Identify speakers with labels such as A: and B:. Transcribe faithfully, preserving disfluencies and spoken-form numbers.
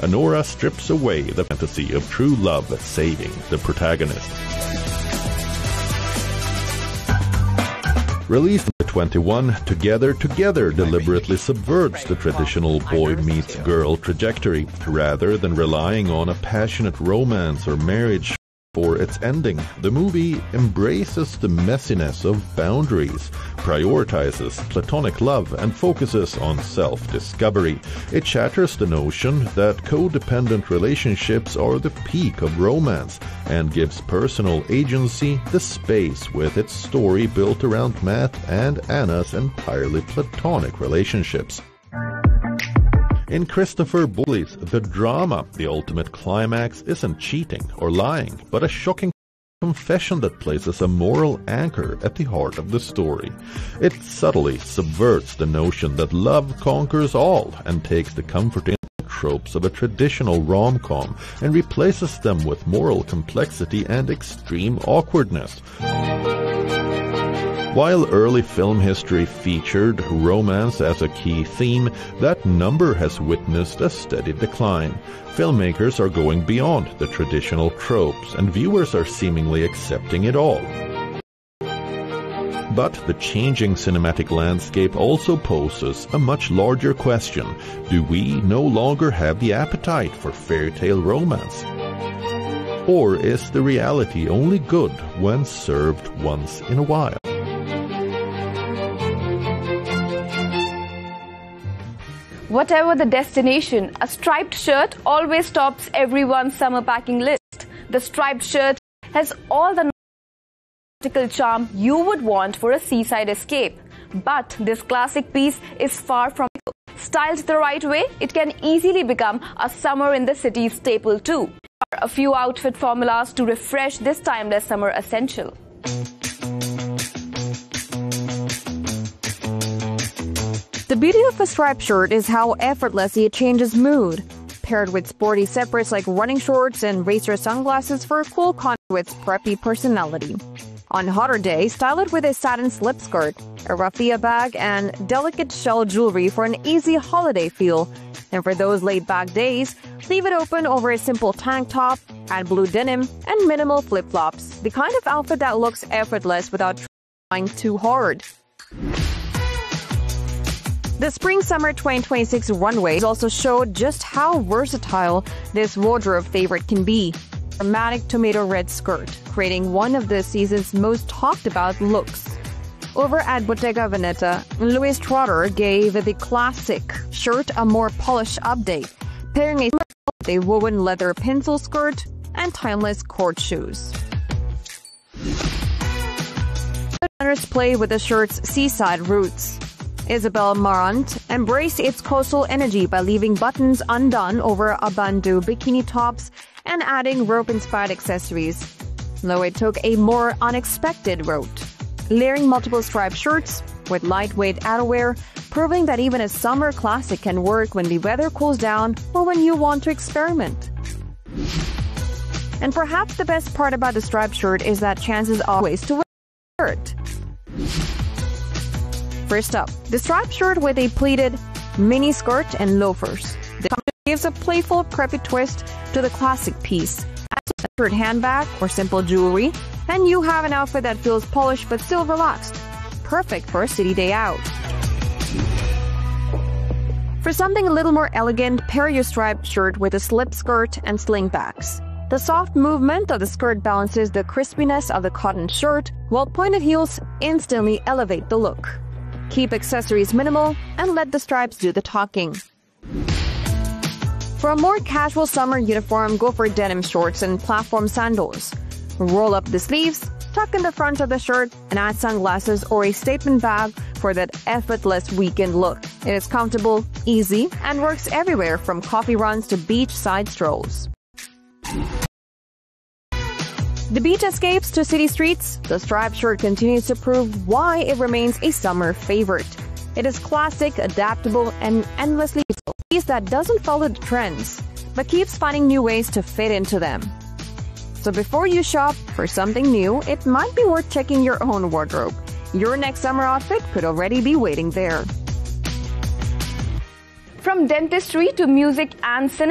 A: Anora strips away the fantasy of true love saving the protagonist. Released in twenty-one, Together Together deliberately subverts the traditional boy meets girl trajectory, rather than relying on a passionate romance or marriage for its ending. The movie embraces the messiness of boundaries, prioritizes platonic love, and focuses on self-discovery. It shatters the notion that codependent relationships are the peak of romance, and gives personal agency the space with its story built around Matt and Anna's entirely platonic relationships. In Christopher Bully's The Drama, the ultimate climax isn't cheating or lying, but a shocking confession that places a moral anchor at the heart of the story. It subtly subverts the notion that love conquers all and takes the comfort in the tropes of a traditional rom-com and replaces them with moral complexity and extreme awkwardness. While early film history featured romance as a key theme, that number has witnessed a steady decline. Filmmakers are going beyond the traditional tropes, and viewers are seemingly accepting it all. But the changing cinematic landscape also poses a much larger question. Do we no longer have the appetite for fairy tale romance? Or is the reality only good when served once in a while?
B: Whatever the destination, a striped shirt always tops everyone's summer packing list. The striped shirt has all the nautical charm you would want for a seaside escape. But this classic piece is far from it. Styled the right way, it can easily become a summer in the city staple too. There are a few outfit formulas to refresh this timeless summer essential.
C: The beauty of a striped shirt is how effortlessly it changes mood. Paired with sporty separates like running shorts and racer sunglasses for a cool contrast with preppy personality. On hotter days, style it with a satin slip skirt, a raffia bag, and delicate shell jewelry for an easy holiday feel. And for those laid-back days, leave it open over a simple tank top, add blue denim, and minimal flip-flops. The kind of outfit that looks effortless without trying too hard. The Spring-Summer twenty twenty-six runways also showed just how versatile this wardrobe favorite can be. A dramatic tomato red skirt, creating one of the season's most talked about looks. Over at Bottega Veneta, Louis Trotter gave the classic shirt a more polished update, pairing a with a woven leather pencil skirt and timeless court shoes. Designers play with the shirt's seaside roots. Isabel Marant embraced its coastal energy by leaving buttons undone over a bandeau bikini tops and adding rope-inspired accessories. Loewe took a more unexpected route, layering multiple striped shirts with lightweight outerwear, proving that even a summer classic can work when the weather cools down or when you want to experiment. And perhaps the best part about the striped shirt is that chances are always to wear a shirt. First up, the striped shirt with a pleated mini skirt and loafers. This gives a playful, preppy twist to the classic piece. Add a shirt handbag or simple jewelry, and you have an outfit that feels polished but still relaxed. Perfect for a city day out. For something a little more elegant, pair your striped shirt with a slip skirt and slingbacks. The soft movement of the skirt balances the crispiness of the cotton shirt, while pointed heels instantly elevate the look. Keep accessories minimal and let the stripes do the talking. For a more casual summer uniform, go for denim shorts and platform sandals. Roll up the sleeves, tuck in the front of the shirt, and add sunglasses or a statement bag for that effortless weekend look. It is comfortable, easy, and works everywhere from coffee runs to beachside strolls. The beach escapes to city streets, the striped shirt continues to prove why it remains a summer favorite. It is classic, adaptable, and endlessly useful. A piece that doesn't follow the trends, but keeps finding new ways to fit into them. So before you shop for something new, it might be worth checking your own wardrobe. Your next summer outfit could already be waiting there.
B: From dentistry to music and cinema,